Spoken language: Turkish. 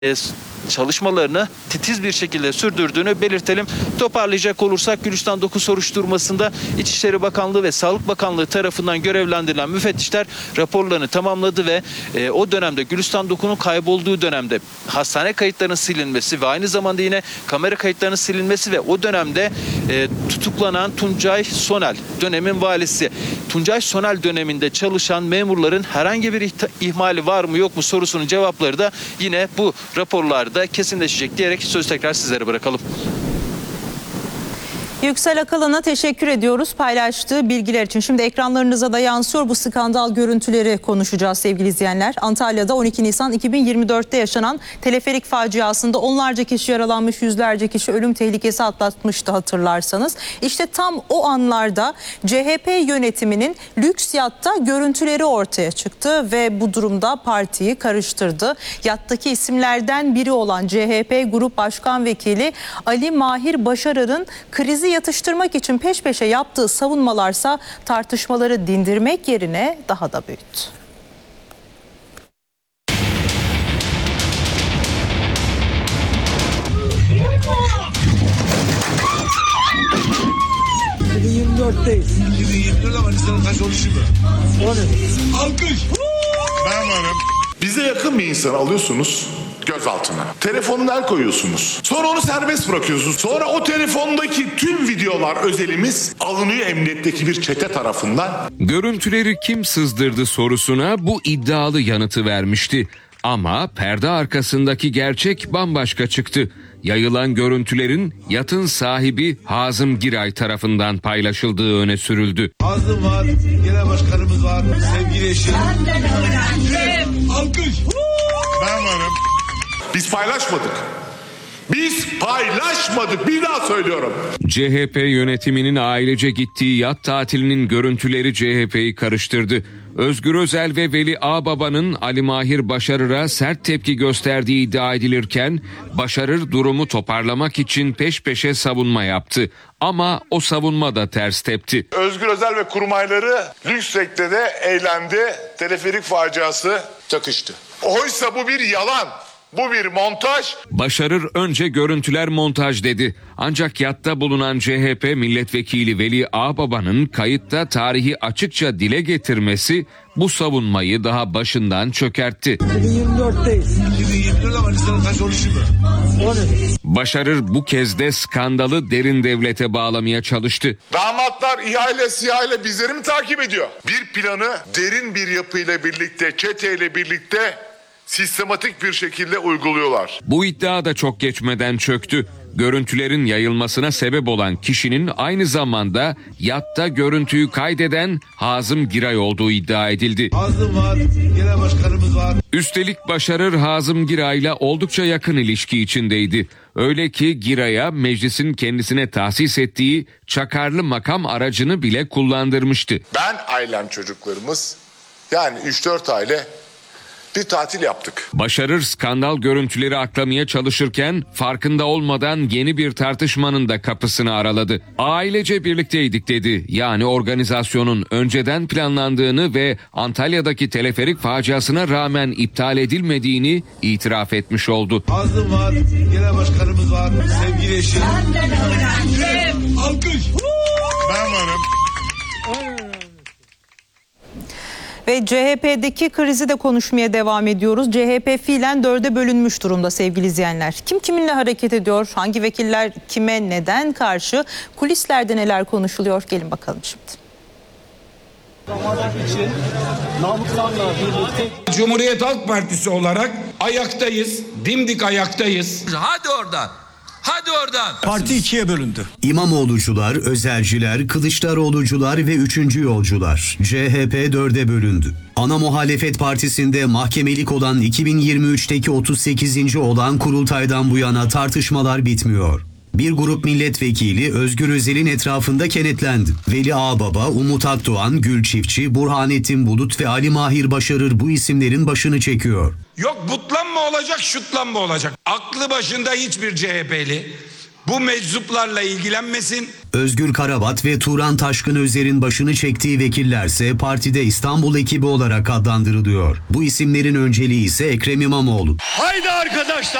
çalışmalarını titiz bir şekilde sürdürdüğünü belirtelim. Toparlayacak olursak Gülistan 9 soruşturmasında İçişleri Bakanlığı ve Sağlık Bakanlığı tarafından görevlendirilen müfettişler raporlarını tamamladı ve o dönemde Gülistan 9'un kaybolduğu dönemde hastane kayıtlarının silinmesi ve aynı zamanda yine kamera kayıtlarının silinmesi ve o dönemde tutuklanan Tuncay Sonel, dönemin valisi, Tuncay Sonel döneminde çalışan memurların herhangi bir ihmali var mı yok mu sorusunun cevapları da yine bu raporlarda kesinleşecek diyerek söz tekrar sizlere bırakalım. Yüksel Akalan'a teşekkür ediyoruz paylaştığı bilgiler için. Şimdi ekranlarınıza da yansıyor, bu skandal görüntüleri konuşacağız sevgili izleyenler. Antalya'da 12 Nisan 2024'te yaşanan teleferik faciasında onlarca kişi yaralanmış, yüzlerce kişi ölüm tehlikesi atlatmıştı hatırlarsanız. İşte tam o anlarda CHP yönetiminin lüks yatta görüntüleri ortaya çıktı ve bu durumda partiyi karıştırdı. Yattaki isimlerden biri olan CHP Grup Başkan Vekili Ali Mahir Başarır'ın krizi yatıştırmak için peş peşe yaptığı savunmalarsa tartışmaları dindirmek yerine daha da büyüttü. Ben varım. Bize yakın bir insanı alıyorsunuz gözaltına. Telefonuna el koyuyorsunuz. Sonra onu serbest bırakıyorsunuz. Sonra o telefondaki tüm videolar, özelimiz alınıyor emniyetteki bir çete tarafından. Görüntüleri kim sızdırdı sorusuna bu iddialı yanıtı vermişti. Ama perde arkasındaki gerçek bambaşka çıktı. Yayılan görüntülerin yatın sahibi Hazım Giray tarafından paylaşıldığı öne sürüldü. Hazım var, genel başkanımız var, sevgili eşim. Alkış. Ben varım. Biz paylaşmadık. Biz paylaşmadık. Bir daha söylüyorum. CHP yönetiminin ailece gittiği yat tatilinin görüntüleri CHP'yi karıştırdı. Özgür Özel ve Veli Ağbaba'nın Ali Mahir Başarır'a sert tepki gösterdiği iddia edilirken Başarır durumu toparlamak için peş peşe savunma yaptı. Ama o savunma da ters tepti. Özgür Özel ve kurmayları lüks teknede eğlendi. Teleferik faciası çakıştı. Oysa bu bir yalan. Bu bir montaj. Başarır önce görüntüler montaj dedi. Ancak yatta bulunan CHP milletvekili Veli Ağbaba'nın kayıtta tarihi açıkça dile getirmesi bu savunmayı daha başından çökertti. 2024'teyiz. 2024 ama lisanın kaç oluşu mu? Başarır bu kez de skandalı derin devlete bağlamaya çalıştı. Damatlar ihale bizleri mi takip ediyor? Bir planı derin bir yapıyla birlikte, çeteyle birlikte sistematik bir şekilde uyguluyorlar. Bu iddia da çok geçmeden çöktü. Görüntülerin yayılmasına sebep olan kişinin aynı zamanda yatta görüntüyü kaydeden Hazım Giray olduğu iddia edildi. Hazım var, genel başkanımız var. Üstelik Başarır Hazım Giray'la oldukça yakın ilişki içindeydi. Öyle ki Giray'a meclisin kendisine tahsis ettiği çakarlı makam aracını bile kullandırmıştı. Ben, ailem, çocuklarımız, yani 3-4 aile bir tatil yaptık. Başarır skandal görüntüleri aklamaya çalışırken farkında olmadan yeni bir tartışmanın da kapısını araladı. Ailece birlikteydik dedi. Yani organizasyonun önceden planlandığını ve Antalya'daki teleferik faciasına rağmen iptal edilmediğini itiraf etmiş oldu. Hazım var, genel başkanımız var, sevgili eşim. Alkış. Ben varım. Ve CHP'deki krizi de konuşmaya devam ediyoruz. CHP fiilen 4'e bölünmüş durumda sevgili izleyenler. Kim kiminle hareket ediyor? Hangi vekiller kime neden karşı? Kulislerde neler konuşuluyor? Gelin bakalım şimdi. Cumhuriyet Halk Partisi olarak ayaktayız, dimdik ayaktayız. Hadi oradan. Hadi oradan. Parti ikiye bölündü. İmamoğlucular, Özelciler, Kılıçdaroğlucular ve üçüncü yolcular. CHP 4'e bölündü. Ana muhalefet partisinde mahkemelik olan 2023'teki 38. olan kurultaydan bu yana tartışmalar bitmiyor. Bir grup milletvekili Özgür Özel'in etrafında kenetlendi. Veli Ağbaba, Umut Akdoğan, Gül Çiftçi, Burhanettin Bulut ve Ali Mahir Başarır bu isimlerin başını çekiyor. Yok butlan mı olacak, şutlan mı olacak? Aklı başında hiçbir CHP'li, Bu meczuplarla ilgilenmesin. Özgür Karabat ve Turan Taşkın Özer'in başını çektiği vekillerse partide İstanbul ekibi olarak adlandırılıyor. Bu isimlerin önceliği ise Ekrem İmamoğlu. Haydi arkadaşlar.